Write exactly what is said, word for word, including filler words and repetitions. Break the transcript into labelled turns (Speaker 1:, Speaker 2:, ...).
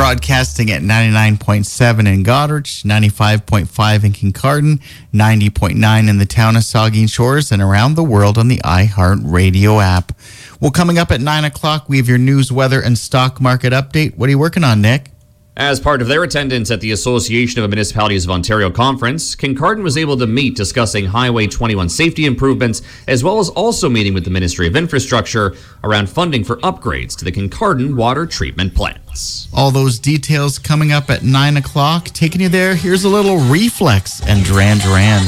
Speaker 1: broadcasting at ninety-nine point seven in Goderich, ninety-five point five in Kincardine, ninety point nine in the town of Saugeen Shores, and around the world on the iHeartRadio app. Well, coming up at nine o'clock, we have your news, weather, and stock market update. What are you working on, Nick?
Speaker 2: As part of their attendance at the Association of Municipalities of Ontario conference, Kincardine was able to meet discussing Highway twenty-one safety improvements, as well as also meeting with the Ministry of Infrastructure around funding for upgrades to the Kincardine water treatment plants.
Speaker 1: All those details coming up at nine o'clock. Taking you there, here's a little Reflex and Duran Duran.